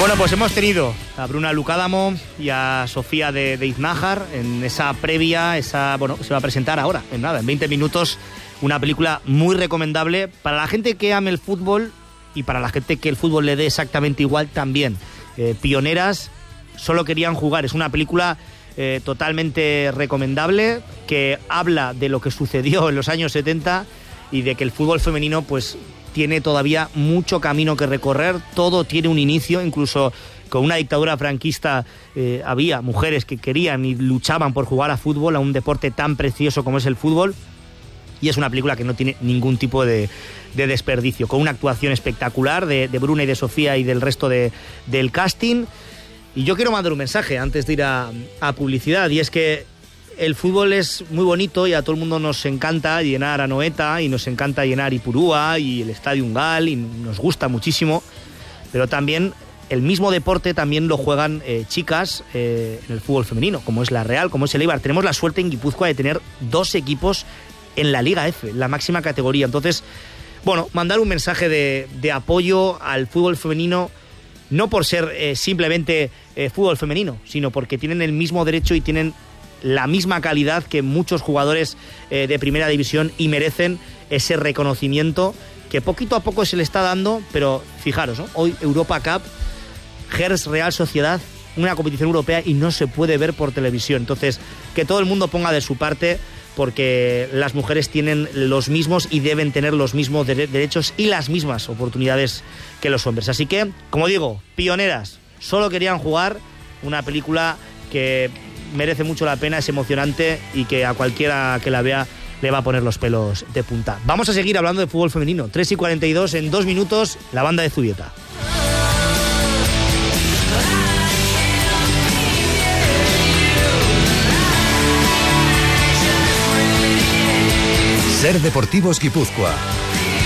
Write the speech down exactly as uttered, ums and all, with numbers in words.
Bueno, pues hemos tenido a Bruna Lucadamo y a Sofía de, de Iznájar en esa previa, esa, bueno, se va a presentar ahora, en nada, en veinte minutos, una película muy recomendable para la gente que ame el fútbol y para la gente que el fútbol le dé exactamente igual también. Eh, pioneras, solo querían jugar. Es una película eh, totalmente recomendable que habla de lo que sucedió en los años setenta y de que el fútbol femenino pues tiene todavía mucho camino que recorrer. Todo tiene un inicio, incluso con una dictadura franquista eh, había mujeres que querían y luchaban por jugar a fútbol, a un deporte tan precioso como es el fútbol. Y es una película que no tiene ningún tipo de, de desperdicio, con una actuación espectacular de, de Bruna y de Sofía y del resto de, del casting. Y yo quiero mandar un mensaje antes de ir a, a publicidad, y es que el fútbol es muy bonito y a todo el mundo nos encanta llenar Anoeta y nos encanta llenar Ipurúa y el Estadio Ungal y nos gusta muchísimo, pero también el mismo deporte también lo juegan eh, chicas eh, en el fútbol femenino, como es la Real, como es el Eibar. Tenemos la suerte en Guipúzcoa de tener dos equipos en la Liga F, la máxima categoría. Entonces, bueno, mandar un mensaje de, de apoyo al fútbol femenino, no por ser eh, simplemente eh, fútbol femenino, sino porque tienen el mismo derecho y tienen la misma calidad que muchos jugadores eh, de primera división y merecen ese reconocimiento que poquito a poco se le está dando. Pero fijaros, ¿no? Hoy Europa Cup, Gers Real Sociedad, una competición europea y no se puede ver por televisión. Entonces, que todo el mundo ponga de su parte, porque las mujeres tienen los mismos y deben tener los mismos de- derechos y las mismas oportunidades que los hombres. Así que, como digo, pioneras, solo querían jugar. Una película que merece mucho la pena, es emocionante y que a cualquiera que la vea le va a poner los pelos de punta. Vamos a seguir hablando de fútbol femenino. tres y cuarenta y dos, en dos minutos, la banda de Zubieta. Ser Deportivos Guipúzcoa,